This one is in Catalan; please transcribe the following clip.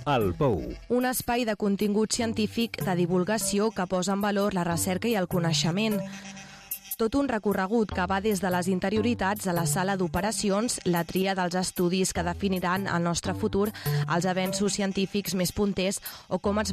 El Pou. Un espai de contingut científic de divulgació que posa en valor la recerca i el coneixement. Tot un recorregut que va des de les interioritats a la sala d'operacions, la tria dels estudis que definiran el nostre futur, els avenços científics més punters o com ens